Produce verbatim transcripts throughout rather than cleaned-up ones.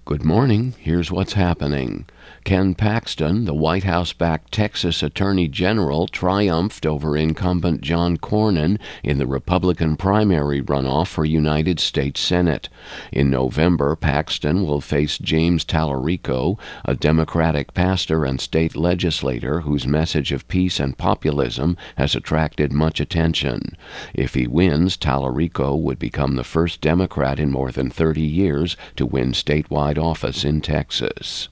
Good morning. Here's what's happening. Ken Paxton, the White House-backed Texas Attorney General, triumphed over incumbent John Cornyn in the Republican primary runoff for United States Senate. In November, Paxton will face James Tallarico, a Democratic pastor and state legislator whose message of peace and populism has attracted much attention. If he wins, Tallarico would become the first Democrat in more than thirty years to win statewide office in Texas.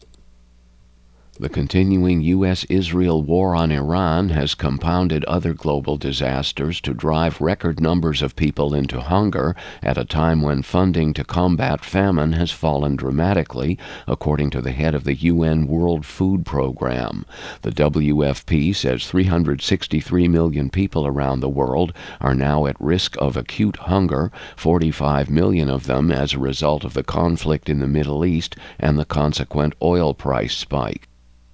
The continuing U S Israel war on Iran has compounded other global disasters to drive record numbers of people into hunger at a time when funding to combat famine has fallen dramatically, according to the head of the U N World Food Program. The W F P says three hundred sixty-three million people around the world are now at risk of acute hunger, forty-five million of them as a result of the conflict in the Middle East and the consequent oil price spike.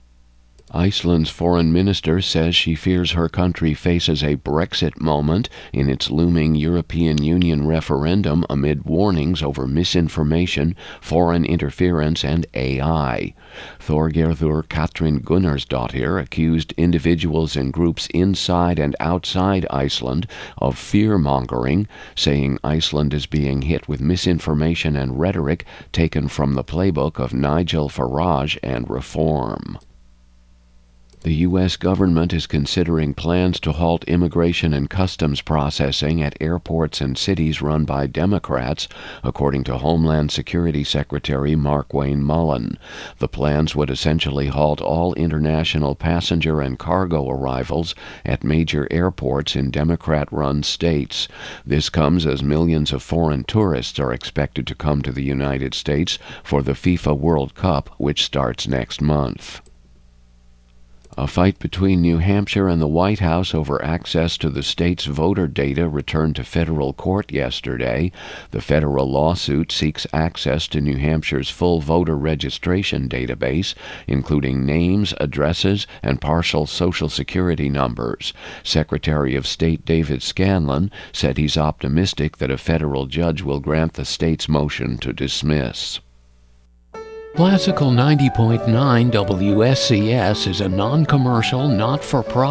Iceland's foreign minister says she fears her country faces a Brexit moment in its looming European Union referendum amid warnings over misinformation, foreign interference, and A I. Þorgerður Katrín Gunnarsdóttir accused individuals and groups inside and outside Iceland of fear-mongering, saying Iceland is being hit with misinformation and rhetoric taken from the playbook of Nigel Farage and Reform. The U S government is considering plans to halt immigration and customs processing at airports and cities run by Democrats, according to Homeland Security Secretary Markwayne Mullin. The plans would essentially halt all international passenger and cargo arrivals at major airports in Democrat-run states. This comes as millions of foreign tourists are expected to come to the United States for the FIFA World Cup, which starts next month. A fight between New Hampshire and the White House over access to the state's voter data returned to federal court yesterday. The federal lawsuit seeks access to New Hampshire's full voter registration database, including names, addresses, and partial Social Security numbers. Secretary of State David Scanlon said he's optimistic that a federal judge will grant the state's motion to dismiss. Classical ninety point nine W S C S is a non-commercial, not-for-profit